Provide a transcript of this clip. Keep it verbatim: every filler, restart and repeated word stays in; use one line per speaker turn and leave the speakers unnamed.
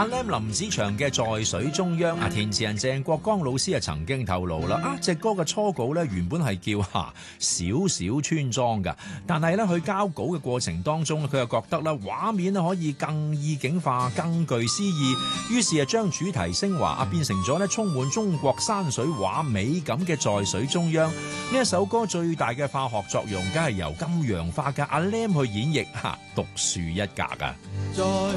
阿 Lam 林子祥嘅在水中央啊，填詞人鄭國江老師啊曾經透露啦，啊隻歌嘅初稿咧原本係叫下小小村莊噶，但係咧佢交稿嘅過程當中，佢又覺得咧畫面咧可以更意境化、更具詩意，於是啊將主題升華啊變成咗咧充滿中國山水畫美感嘅在水中央。呢一首歌最大嘅化學作用，梗係由金陽花嘅阿 Lam 去演繹，吓獨樹一格啊！